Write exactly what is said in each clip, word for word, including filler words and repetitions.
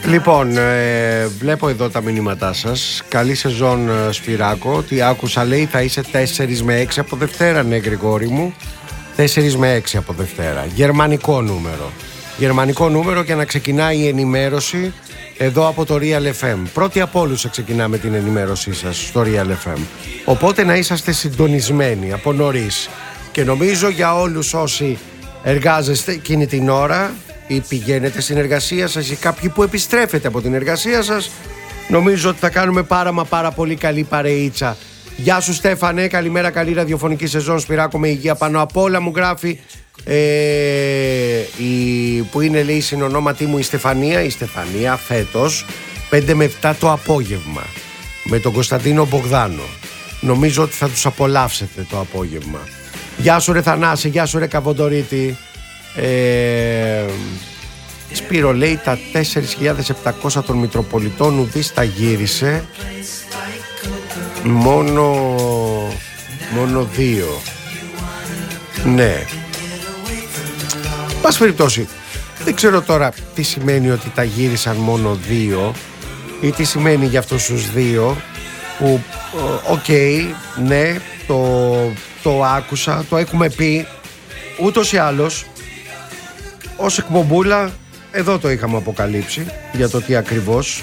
Λοιπόν, ε, βλέπω εδώ τα μηνύματά σας. Καλή σεζόν, Σπυράκο. Τι άκουσα, λέει, θα είσαι τέσσερα με έξι από Δευτέρα. Ναι, Γρηγόρη μου, τέσσερα με έξι από Δευτέρα. Γερμανικό νούμερο. Γερμανικό νούμερο και να ξεκινάει η ενημέρωση εδώ από το Real εφ εμ. Πρώτη από όλους ξεκινάμε την ενημέρωσή σας στο Real εφ εμ. Οπότε να είσαστε συντονισμένοι από νωρίς. Και νομίζω για όλους όσοι εργάζεστε εκείνη την ώρα ή πηγαίνετε στην εργασία σας ή κάποιοι που επιστρέφετε από την εργασία σας, νομίζω ότι θα κάνουμε πάρα μα πάρα πολύ καλή παρεΐτσα. Γεια σου Στέφανε, καλημέρα, καλή ραδιοφωνική σεζόν, Σπυράκο, με υγεία πάνω απ' όλα, μου γράφει ε, η, που είναι, λέει, συνονόματί μου η Στεφανία. Η Στεφανία φέτος πέντε με επτά το απόγευμα με τον Κωνσταντίνο Μπογδάνο. Νομίζω ότι θα τους απολαύσετε το απόγευμα. Γεια σου ρε Θανάση, γεια σου ρε Καβοντορίτη. ε, Σπύρο, λέει, τα τέσσερις χιλιάδες επτακόσια των Μητροπολιτών ουδής τα γύρισε, μόνο μόνο δύο. Ναι, πας περιπτώσει, δεν ξέρω τώρα τι σημαίνει ότι τα γύρισαν μόνο δύο ή τι σημαίνει για αυτούς τους δύο που οκ, okay, ναι, το, το άκουσα, το έχουμε πει ούτως ή άλλως ως εκπομπούλα. Εδώ το είχαμε αποκαλύψει για το τι ακριβώς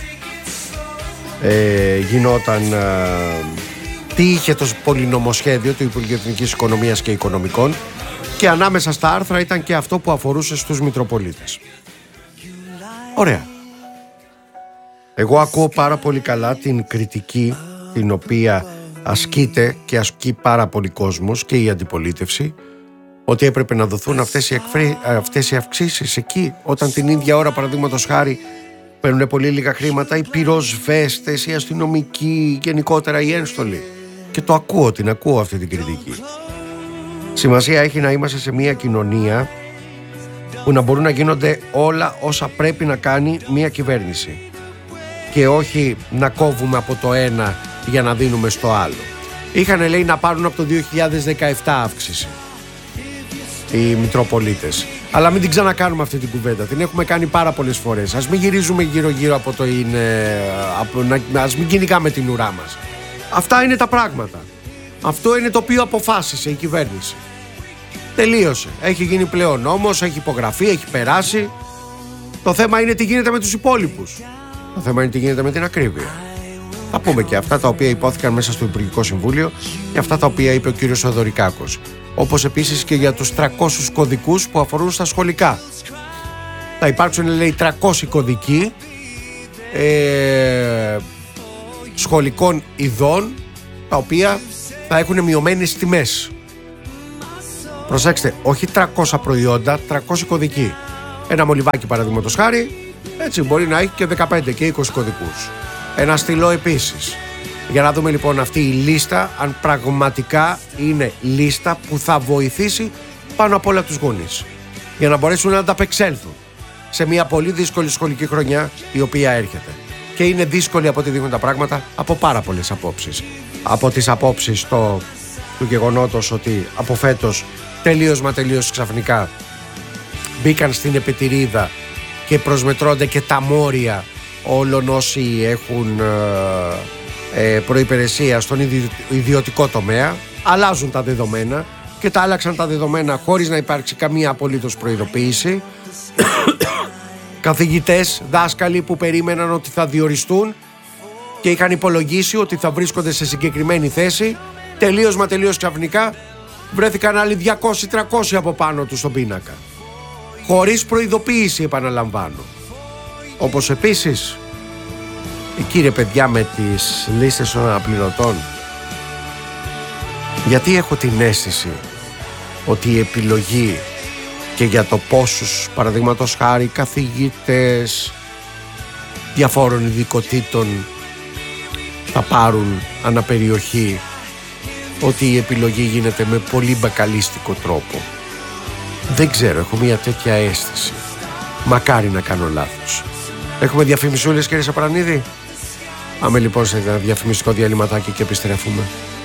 ε, γινόταν, ε, τι είχε το πολυνομοσχέδιο του Υπουργείου Εθνικής Οικονομίας και Οικονομικών, και ανάμεσα στα άρθρα ήταν και αυτό που αφορούσε στους Μητροπολίτες. Ωραία. Εγώ ακούω πάρα πολύ καλά την κριτική την οποία ασκείται και ασκεί πάρα πολύ κόσμος και η αντιπολίτευση, ότι έπρεπε να δοθούν αυτές οι, εκφρί, αυτές οι αυξήσεις εκεί, όταν την ίδια ώρα, παραδείγματος χάρη, παίρνουν πολύ λίγα χρήματα οι πυροσβέστες, οι αστυνομικοί, γενικότερα οι ένστολοι. Και το ακούω, την ακούω αυτή την κριτική. Σημασία έχει να είμαστε σε μια κοινωνία που να μπορούν να γίνονται όλα όσα πρέπει να κάνει μια κυβέρνηση και όχι να κόβουμε από το ένα για να δίνουμε στο άλλο. Είχαν, λέει, να πάρουν από το δύο χιλιάδες δεκαεπτά αύξηση οι Μητροπολίτες. Αλλά μην την ξανακάνουμε αυτή την κουβέντα. Την έχουμε κάνει πάρα πολλές φορές. Ας μην γυρίζουμε γύρω-γύρω από το είναι. Από, να, ας μην κυνηγάμε την ουρά μας. Αυτά είναι τα πράγματα. Αυτό είναι το οποίο αποφάσισε η κυβέρνηση. Τελείωσε. Έχει γίνει πλέον νόμος, έχει υπογραφεί, έχει περάσει. Το θέμα είναι τι γίνεται με τους υπόλοιπους. Το θέμα είναι τι γίνεται με την ακρίβεια. Θα πούμε και αυτά τα οποία υπόθηκαν μέσα στο Υπουργικό Συμβούλιο και αυτά τα οποία είπε ο κύριος Θοδωρικάκος. Όπως επίσης και για τους τριακόσιους κωδικούς που αφορούν στα σχολικά. Θα υπάρξουν, λέει, τριακόσιοι κωδικοί ε, σχολικών ειδών, τα οποία θα έχουν μειωμένες τιμές. Προσέξτε, όχι τριακόσια προϊόντα, τριακόσιοι κωδικοί. Ένα μολυβάκι, παραδείγματος χάρη, έτσι μπορεί να έχει και δεκαπέντε και είκοσι κωδικούς. Ένα στυλό επίσης. Για να δούμε λοιπόν αυτή η λίστα, αν πραγματικά είναι λίστα που θα βοηθήσει πάνω απ' όλα τους γονείς, για να μπορέσουν να ανταπεξέλθουν σε μια πολύ δύσκολη σχολική χρονιά η οποία έρχεται. Και είναι δύσκολη, από ό,τι δείχνουν τα πράγματα, από πάρα πολλές απόψεις. Από τις απόψεις το, του γεγονότος ότι από φέτος τελείως μα τελείως ξαφνικά μπήκαν στην επιτηρίδα και προσμετρώνται και τα μόρια όλων όσοι έχουν ε, ε, προϋπηρεσία στον ιδι, ιδιωτικό τομέα. Αλλάζουν τα δεδομένα και τα άλλαξαν τα δεδομένα χωρίς να υπάρξει καμία απολύτως προειδοποίηση. Καθηγητές, δάσκαλοι που περίμεναν ότι θα διοριστούν και είχαν υπολογίσει ότι θα βρίσκονται σε συγκεκριμένη θέση, τελείως μα τελείως ξαφνικά βρέθηκαν άλλοι διακόσιοι τριακόσιοι από πάνω τους στον πίνακα. Χωρίς προειδοποίηση, επαναλαμβάνω. Όπως επίσης, κύριε παιδιά, με τις λίστες των αναπληρωτών, γιατί έχω την αίσθηση ότι η επιλογή και για το πόσους, παραδείγματος χάρη, καθηγητές διαφόρων ειδικοτήτων θα πάρουν αναπεριοχή, ότι η επιλογή γίνεται με πολύ μπακαλίστικο τρόπο. Δεν ξέρω, έχω μια τέτοια αίσθηση. Μακάρι να κάνω λάθος. Έχουμε διαφημισούλες, κύριε Σαπρανίδη? Πάμε λοιπόν σε ένα διαφημιστικό διαλυματάκι και επιστρέφουμε.